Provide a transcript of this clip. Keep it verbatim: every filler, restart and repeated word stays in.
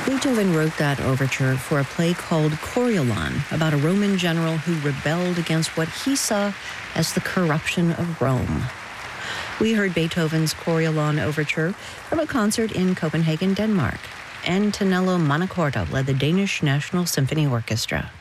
Beethoven wrote that overture for a play called Coriolan, about a Roman general who rebelled against what he saw as the corruption of Rome. We heard Beethoven's Coriolan overture from a concert in Copenhagen, Denmark. Antonello Montecorto led the Danish National Symphony Orchestra.